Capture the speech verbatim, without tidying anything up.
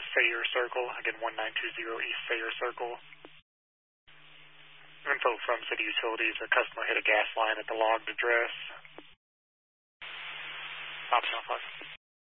Sayre Circle. Again, one nine two zero East Sayre Circle. Info from City Utilities. A customer hit a gas line at the logged address. Option five.